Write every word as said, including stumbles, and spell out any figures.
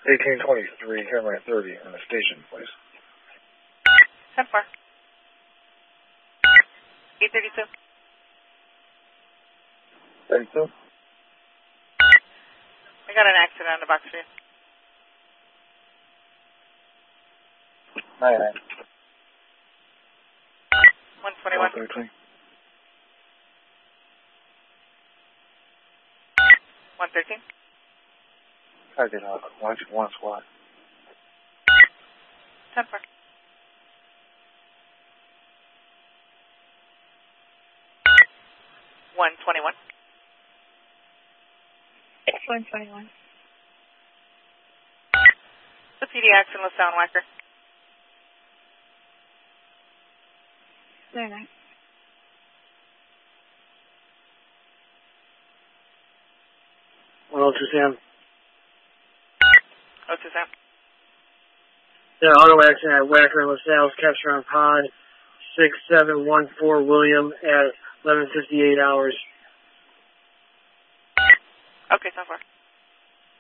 eighteen twenty-three, Caroline thirty, in the station, please. ten four. eight thirty-two. thirty-two? I got an accident on the box for you. nine nine. one twenty-one. one thirteen. one thirteen. I did uh, one, one squad. ten four. one twenty-one. one twenty-one. The P D accident with Soundwhacker. Very nice. one oh two Sam. oh two Sam. Yeah, auto accident at Wacker and LaSalle's, capture on pod six seven one four William at eleven fifty-eight hours. Okay, so far.